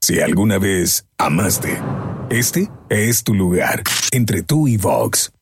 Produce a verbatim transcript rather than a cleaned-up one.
Si alguna vez amaste, este es tu lugar. Entre tú y Vox.